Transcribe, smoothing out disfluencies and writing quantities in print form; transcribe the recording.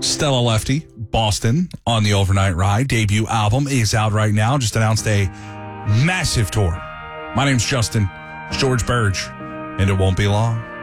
Stella Lefty, Boston, on the Overnight Ride. Debut album is out right now. Just announced a massive tour. My name's Justin, George Burge, and it won't be long.